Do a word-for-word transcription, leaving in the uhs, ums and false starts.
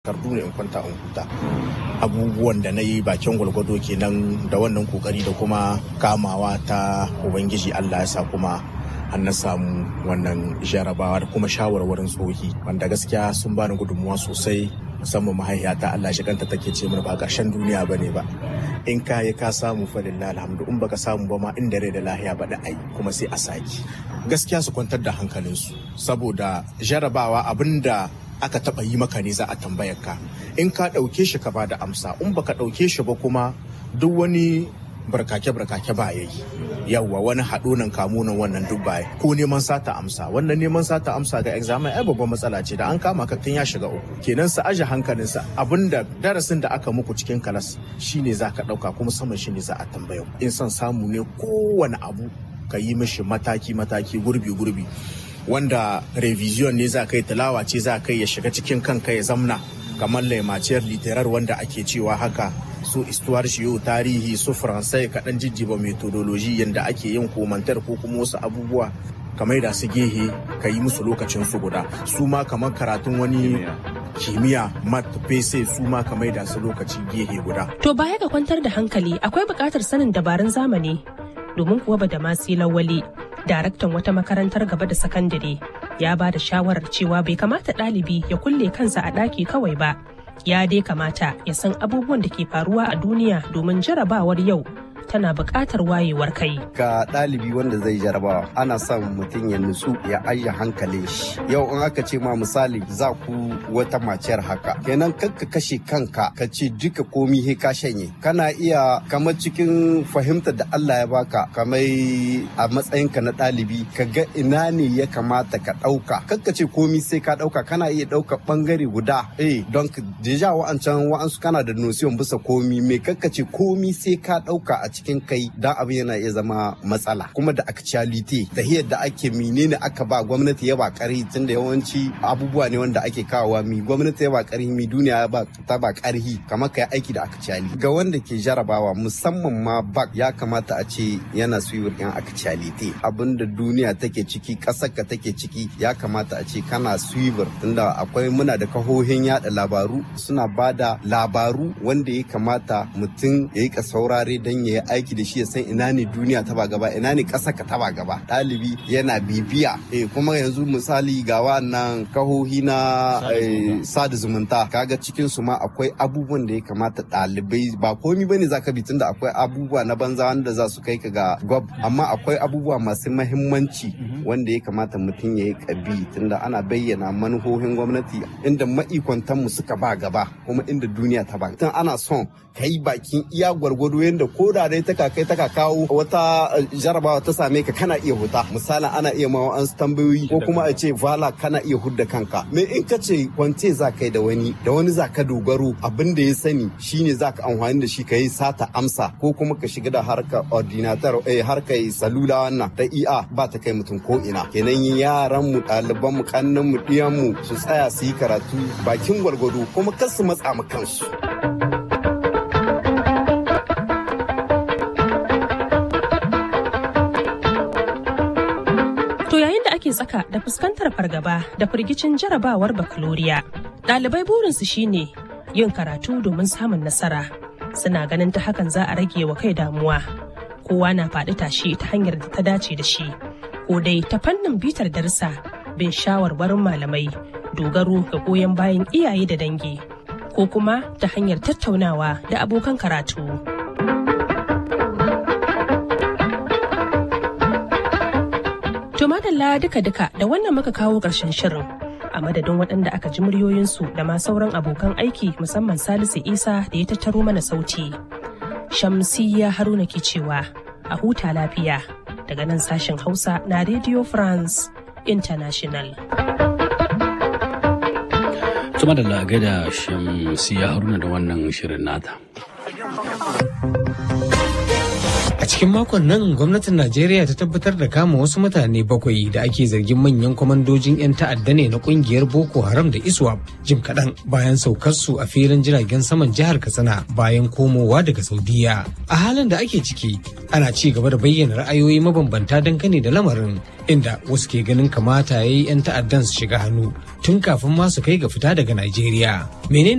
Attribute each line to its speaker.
Speaker 1: takardu ne in kwanta in huta. Abubuwan da na yi bakin gwalgwado kenan da wannan kokari da kuma kamawa ta Ubangiji Allah ya sa kuma an na samu wannan jarabawa da kuma shawarwarin tsohi wanda gaskiya sun bani gudunmuwa sosai, musamman mahaifiyata Allah shi kanta take ce mana ba ƙarshen duniya bane ba. In ka yi ka samu fa lillahi alhamdu, in baka samu ba ma inda rai da lahiya ba da ai kuma sai a saki. Gaskiya su kwantar da hankalinsu saboda jarabawa abinda aka taba yi maka ne za a tambayar ka. In ka ɗauke shi ka ba da amsa, in baka ɗauke shi ba kuma duk wani barkake-barkake ba ya yi. Yawwa wani haɗo nan kamo nan wannan duk baya. Ko neman sata amsa, wannan neman sata amsa ga examen ai babban matsala ce da an kama ka tun ya shiga uku. Kenan sa aje hankalinsa abinda darasin da aka muku cikin kalas shine za ka ɗauka kuma saman shi ne za a tambaya. In son samu ne kowane abu ka yi mishi mataki-mataki gurbi-gurbi. Wanda revision ne za ka yi, tilawa ce za ka yi ya shiga cikin kanka ya zamna kamar laimaciyar literar wanda ake cewa haka su istuwar shiyo tarihi su faransai kaɗan jijjiba metodoloji yadda ake yin komantar ko kuma wasu abubuwa kamar da su gehe ka yi musu lokacin su guda. Su ma kamar karatun wani kimiyya mat pese su ma kamar da su lokaci gehe guda.
Speaker 2: To baya ga kwantar da hankali akwai buƙatar sanin dabarun zamani, domin kuwa Badamasi Lawali, daraktan wata makarantar gaba da sakandare, ya ba da shawarar cewa bai kamata ɗalibi ya kulle kansa a ɗaki kawai ba, ya dai kamata ya san abubuwan da ke faruwa a duniya domin jarabawar yau tana buƙatar wayewar kai.
Speaker 3: Ga ɗalibi wanda zai jarabawa ana son mutum ya nutsu ya ajiye hankalin shi. Yau in aka ce ma misali za ku wata maciyar haka, kenan kakka kashe kanka ka ce duka komi he ka shanye. Kana iya kamar cikin fahimtar da Allah ya baka kamar a matsayinka na ɗalibi ka ga ina ne ya kamata ka ɗauka. Kakka ce komi sai ka ɗauka, kana iya ɗauka ɓangare guda. Eh don deja wa'ancan wa'ansu kana da notion bisa komi, me kakka ce komi sai ka ɗauka a cikin kai dan abin yana iya zama matsala. Kuma da actuality tahiyar da ake menene aka ba gwamnati ya ba karhi, tunda yawanci abubuwa ne wanda ake kawowa mi gwamnati ya ba karhi mi duniya ba ta ba karhi, kamar kai aiki da actuality. Ga wanda ke jarabawa musamman ma bak ya kamata a ce yana suyiwar yan actuality, abinda duniya take ciki kasar ka take ciki ya kamata a ce kana suyiwar, tunda akwai muna da kahohin yada labaru suna bada labaru wanda ya kamata mutum ya yi ka saurare dan ya aiki da shi ya san ina ne duniya ta ba gaba, ina ne ƙasar ka ta ba gaba. Ɗalibi yana bibiya. Eh kuma yanzu misali ga wannan kahohi na sada zumunta, kaga cikin su ma akwai abubuwan da ya kamata ɗalibai ba komi bane zaka bi, tunda akwai abubuwa na banza wanda za su kai ka ga gwab, amma akwai abubuwa masu mahimmanci wanda ya kamata mutum ya yi kabi, tunda ana bayyana manuhohin gwamnati inda ma'ikwantan mu suka ba gaba kuma inda duniya ta ba. Tun ana son kai bakin iya gwargwado yanda ko da dai ta kai ta kawo wata jarabawa ta same ka kana iya huta. Misali ana iya ma an tambayoyi ko kuma a ce vala kana iya hudda kanka. Me in ka ce kwance za kai da wani da wani za ka dogaro abin da ya sani shine za ka amfani da shi ka yi sata amsa, ko kuma ka shiga da harkar ordinator eh harkar salula wannan ta iya ba ta kai mutum ko ina. Kenan yaran mu ɗaliban mu kannan mu ɗiyan mu su tsaya su yi karatu bakin gwargwado kuma kar su matsa mu kansu.
Speaker 2: Ake tsaka da fuskantar fargaba da firgicin jarabawar bakaloriya, ɗalibai burinsu shine yin karatu domin samun nasara. Suna ganin ta hakan za a rage wa kai damuwa. Kowa na faɗi tashi ta hanyar da ta dace da shi, ko dai ta fannin bitar darsa, bin shawarwarin malamai, dogaro ga goyon bayan iyaye da dangi, ko kuma ta hanyar tattaunawa da abokan karatu. To madalla duka-duka da wannan muka kawo ƙarshen shirin, a madadin waɗanda aka ji muryoyinsu da ma sauran abokan aiki musamman Salisu Isa da ya tattaro mana sauti. Shamsiyya Haruna ke cewa a huta lafiya daga nan sashen Hausa na Radio France International.
Speaker 4: To madalla gaida Shamsiyya Haruna da wannan shirin nata.
Speaker 5: A cikin makon nan gwamnatin Najeriya ta tabbatar da kama wasu mutane bakwai da ake zargin manyan kwamandojin 'yan ta'adda ne na kungiyar Boko Haram da ISWAP jim kaɗan bayan saukarsu a filin jiragen saman jihar Katsina bayan komowa daga Saudiya. A halin da ake ciki ana ci gaba da bayyana ra'ayoyi mabambanta dangane da lamarin inda wasu ke ganin kamata ya yi 'yan ta'addan su shiga hannu tun kafin ma su kai ga fita daga Najeriya. Menene